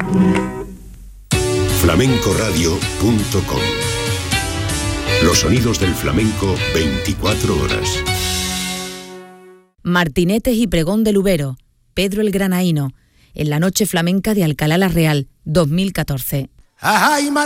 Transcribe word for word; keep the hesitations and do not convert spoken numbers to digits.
flamencoradio punto com. Los sonidos del flamenco veinticuatro horas. Martinetes y pregón del Ubero, Pedro el Granaíno, en la noche flamenca de Alcalá la Real, dos mil catorce. Ajá, y